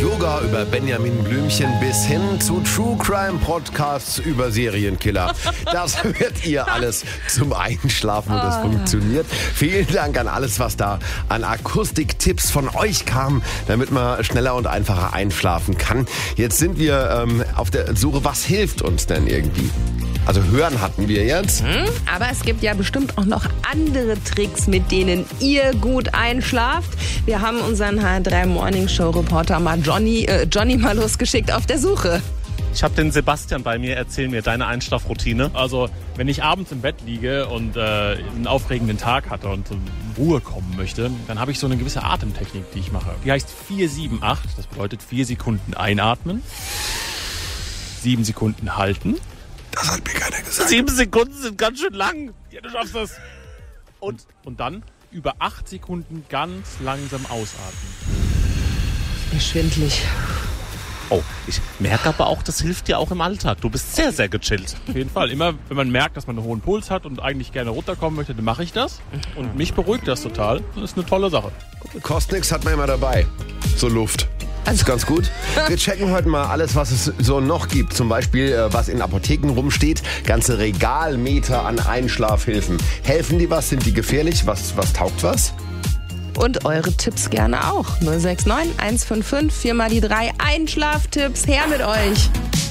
Yoga über Benjamin Blümchen bis hin zu True Crime Podcasts über Serienkiller. Das hört ihr alles zum Einschlafen und das funktioniert. Vielen Dank an alles, was da an Akustiktipps von euch kam, damit man schneller und einfacher einschlafen kann. Jetzt sind wir auf der Suche, was hilft uns denn irgendwie? Also hören hatten wir jetzt. Aber es gibt ja bestimmt auch noch andere Tricks, mit denen ihr gut einschlaft. Wir haben unseren HR3 Morning Show Reporter mal Johnny mal losgeschickt auf der Suche. Ich habe den Sebastian bei mir, erzähl mir deine Einschlafroutine. Also wenn ich abends im Bett liege und einen aufregenden Tag hatte und zur Ruhe kommen möchte, dann habe ich so eine gewisse Atemtechnik, die ich mache. Die heißt 4-7-8, das bedeutet 4 Sekunden einatmen, 7 Sekunden halten. Das hat mir keiner gesagt. 7 Sekunden sind ganz schön lang. Ja, du schaffst das. Und dann über 8 Sekunden ganz langsam ausatmen. Mir schwindelig. Oh, ich merke aber auch, das hilft dir auch im Alltag. Du bist sehr, sehr gechillt. Auf jeden Fall. Immer, wenn man merkt, dass man einen hohen Puls hat und eigentlich gerne runterkommen möchte, dann mache ich das. Und mich beruhigt das total. Das ist eine tolle Sache. Kostet nichts, hat man immer dabei. So Luft. Das ist ganz gut. Wir checken heute mal alles, was es so noch gibt. Zum Beispiel, was in Apotheken rumsteht. Ganze Regalmeter an Einschlafhilfen. Helfen die was? Sind die gefährlich? Was taugt was? Und eure Tipps gerne auch. 069 155 4 mal die 3 Einschlaftipps. Her mit euch.